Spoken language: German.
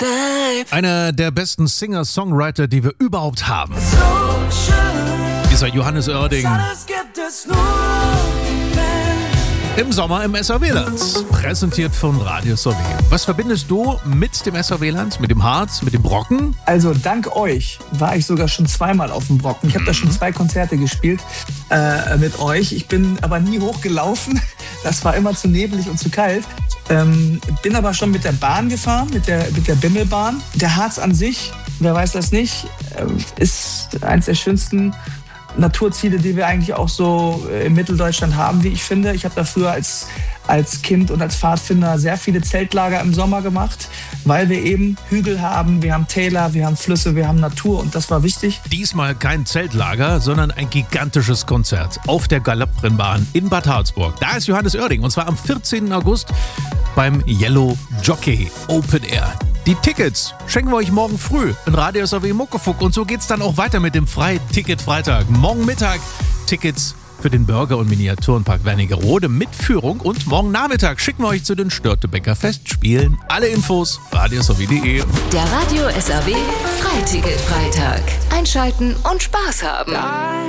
Babe. Einer der besten Singer-Songwriter, die wir überhaupt haben. So schön. Dieser Johannes Oerding. Das gibt es nur, wenn Im Sommer im SAW-Land. Präsentiert von Radio SAW. Was verbindest du mit dem SAW-Land? Mit dem Harz? Mit dem Brocken? Also dank euch war ich sogar schon zweimal auf dem Brocken. Ich habe da schon 2 Konzerte gespielt mit euch. Ich bin aber nie hochgelaufen. Das war immer zu nebelig und zu kalt. Bin aber schon mit der Bahn gefahren, mit der Bimmelbahn. Der Harz an sich, wer weiß das nicht, ist eines der schönsten Naturziele, die wir eigentlich auch so in Mitteldeutschland haben, wie ich finde. Ich habe da früher als Kind und als Pfadfinder sehr viele Zeltlager im Sommer gemacht, weil wir eben Hügel haben, wir haben Täler, wir haben Flüsse, wir haben Natur und das war wichtig. Diesmal kein Zeltlager, sondern ein gigantisches Konzert auf der Galopprennbahn in Bad Harzburg. Da ist Johannes Oerding und zwar am 14. August beim Yellow Jockey Open Air. Die Tickets schenken wir euch morgen früh in Radio SAW Muckefuck und so geht's dann auch weiter mit dem Freiticket-Freitag. Morgen Mittag Tickets für den Burger- und Miniaturenpark Wernigerode mit Führung und morgen Nachmittag schicken wir euch zu den Störtebeker Festspielen. Alle Infos radiosaw.de. Der Radio SAW Freiticket Freitag. Einschalten und Spaß haben.